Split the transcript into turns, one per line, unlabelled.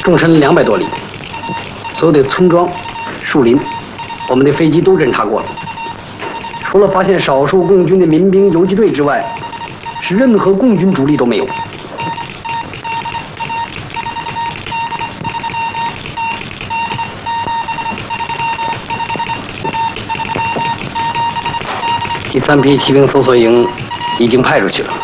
纵深200多里，所有的村庄、树林，我们的飞机都侦察过了。除了发现少数共军的民兵游击队之外，是任何共军主力都没有。第3批骑兵搜索营已经派出去了。